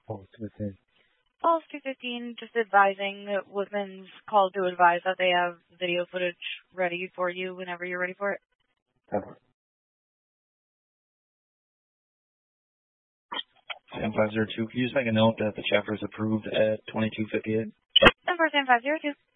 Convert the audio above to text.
Pulse 215. Pulse 215, just advising that Woodman's called to advise that they have video footage ready for you whenever you're ready for it. Okay. 10502, can you just make a note that the chapter is approved at 2258? 10 for 10502.